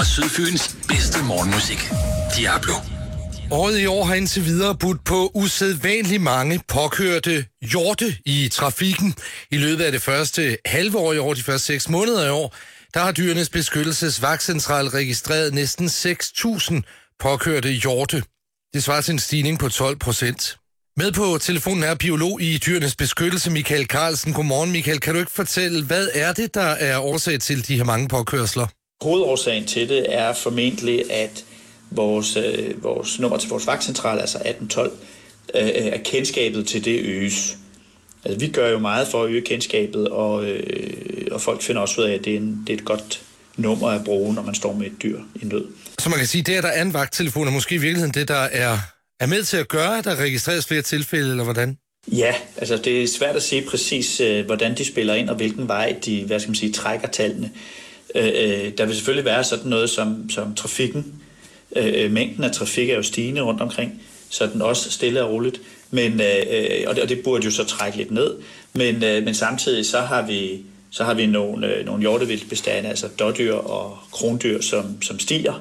Sydfyns bedste morgenmusik. Diablo. Året i år har indtil videre budt på usædvanligt mange påkørte hjorte i trafikken. I løbet af det første halve år i år, de første 6 måneder i år, der har Dyrenes Beskyttelses Vagtcentral registreret næsten 6.000 påkørte hjorte. Det svarer til en stigning på 12%. Med på telefonen er biolog i Dyrenes Beskyttelse, Michael Carlsen. Godmorgen, Michael. Kan du ikke fortælle, hvad er det, der er årsag til de her mange påkørsler? Hovedårsagen til det er formentlig, at vores nummer til vores vagtcentral, altså 1812, er kendskabet til det øges. Altså, vi gør jo meget for at øge kendskabet, og folk finder også ud af, at det er et godt nummer at bruge, når man står med et dyr i nød. Så man kan sige, det, at der er en vagttelefon, er måske i virkeligheden det, der er med til at gøre, at der registreres flere tilfælde, eller hvordan? Ja, altså det er svært at sige præcis, hvordan de spiller ind, og hvilken vej de, trækker tallene. Der vil selvfølgelig være sådan noget som trafikken. Mængden af trafik er jo stigende rundt omkring, så den også stille og roligt. Og det burde jo så trække lidt ned. Men samtidig så har vi nogle hjortevildtbestande, altså dådyr og krondyr, som stiger.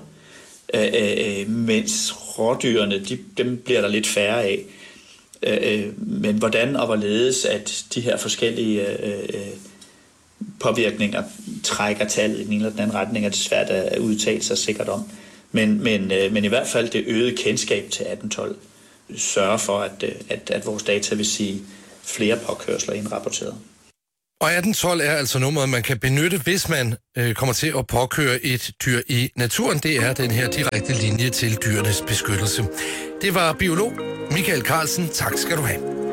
Mens rådyrene, dem bliver der lidt færre af. Men hvordan og hvorledes, at de her forskellige påvirkninger trækker tallet i den ene eller den anden retning, er det svært at udtale sig sikkert om. Men i hvert fald det øgede kendskab til 1812 sørger for, at vores data vil sige flere påkørsler indrapporteret. Og 1812 er altså nummeret, man kan benytte, hvis man kommer til at påkøre et dyr i naturen. Det er den her direkte linje til Dyrenes Beskyttelse. Det var biolog Michael Carlsen. Tak skal du have.